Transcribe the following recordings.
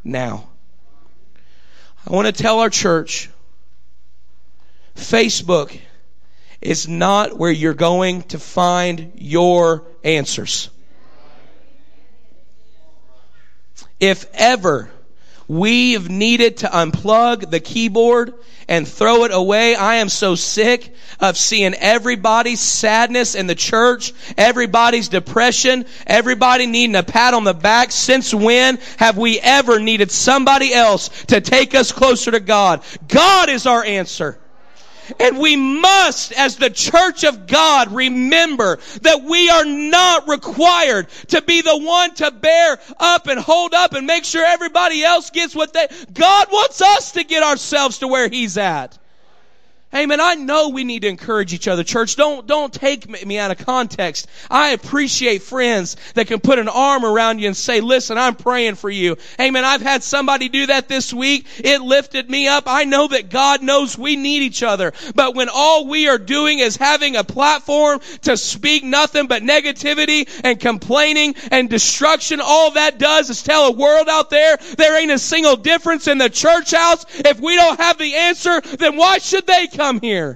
now. I want to tell our church, Facebook is not where you're going to find your answers. If ever we have needed to unplug the keyboard and throw it away, I am so sick of seeing everybody's sadness in the church, everybody's depression, everybody needing a pat on the back. Since when have we ever needed somebody else to take us closer to God? God is our answer. And we must, as the church of God, remember that we are not required to be the one to bear up and hold up and make sure everybody else gets what they... God wants us to get ourselves to where He's at. Amen. I know we need to encourage each other. Church, don't take me out of context. I appreciate friends that can put an arm around you and say, listen, I'm praying for you. Amen. I've had somebody do that this week. It lifted me up. I know that God knows we need each other. But when all we are doing is having a platform to speak nothing but negativity and complaining and destruction, all that does is tell a world out there ain't a single difference in the church house. If we don't have the answer, then why should they come here?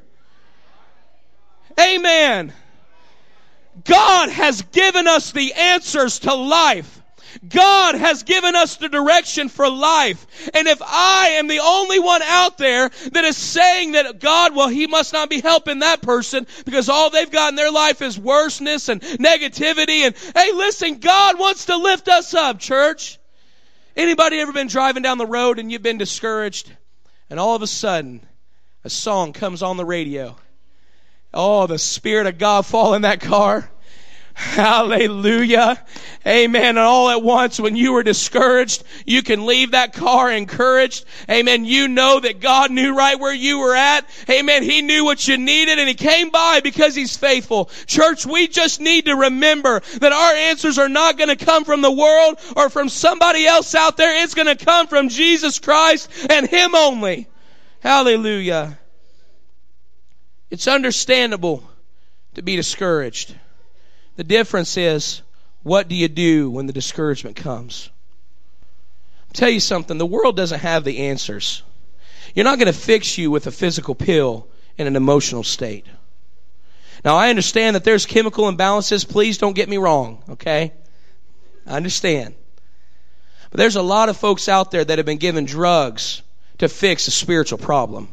Amen. God has given us the answers to life. God has given us the direction for life. And if I am the only one out there that is saying that God, well, He must not be helping that person because all they've got in their life is worseness and negativity. And hey, listen, God wants to lift us up, church. Anybody ever been driving down the road and you've been discouraged and all of a sudden a song comes on the radio? Oh, the Spirit of God fall in that car. Hallelujah. Amen. And all at once, when you were discouraged, you can leave that car encouraged. Amen. You know that God knew right where you were at. Amen. He knew what you needed and He came by because He's faithful. Church, we just need to remember that our answers are not going to come from the world or from somebody else out there. It's going to come from Jesus Christ and Him only. Hallelujah. It's understandable to be discouraged. The difference is, what do you do when the discouragement comes? I'll tell you something, the world doesn't have the answers. You're not going to fix you with a physical pill in an emotional state. Now, I understand that there's chemical imbalances. Please don't get me wrong, okay? I understand. But there's a lot of folks out there that have been given drugs to fix a spiritual problem.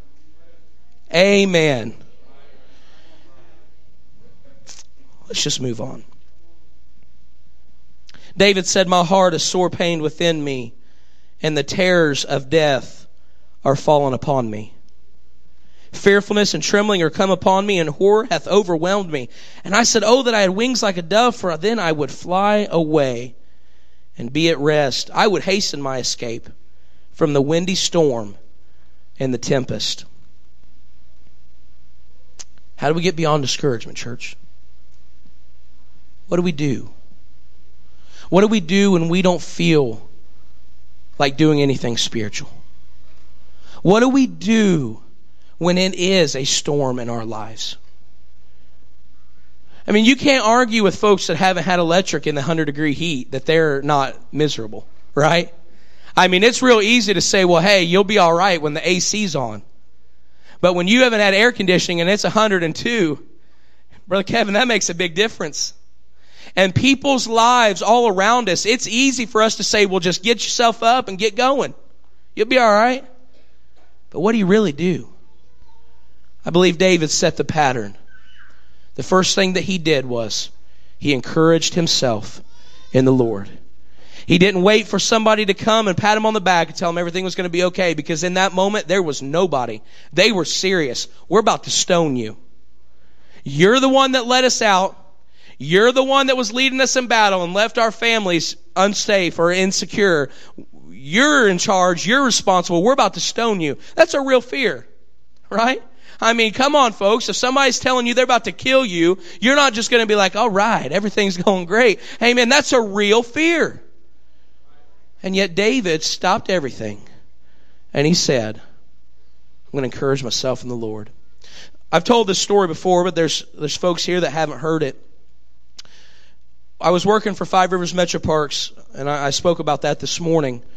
Amen. Let's just move on. David said, my heart is sore pained within me, and the terrors of death are fallen upon me. Fearfulness and trembling are come upon me, and horror hath overwhelmed me. And I said, oh, that I had wings like a dove, for then I would fly away and be at rest. I would hasten my escape from the windy storm and the tempest. How do we get beyond discouragement, church? What do we do? What do we do when we don't feel like doing anything spiritual? What do we do when it is a storm in our lives? I mean, you can't argue with folks that haven't had electric in the 100-degree heat that they're not miserable, right? I mean, it's real easy to say, well, hey, you'll be all right when the AC's on. But when you haven't had air conditioning and it's 102, Brother Kevin, that makes a big difference. And people's lives all around us, it's easy for us to say, well, just get yourself up and get going. You'll be all right. But what do you really do? I believe David set the pattern. The first thing that he did was he encouraged himself in the Lord. He didn't wait for somebody to come and pat him on the back and tell him everything was going to be okay, because in that moment there was nobody. They were serious. We're about to stone you. You're the one that let us out. You're the one that was leading us in battle and left our families unsafe or insecure. You're in charge. You're responsible. We're about to stone you. That's a real fear, right? I mean, come on, folks. If somebody's telling you they're about to kill you, you're not just going to be like, all right, everything's going great. Hey, man, that's a real fear. And yet David stopped everything and he said, I'm going to encourage myself in the Lord. I've told this story before, but there's folks here that haven't heard it. I was working for Five Rivers Metro Parks, and I spoke about that this morning.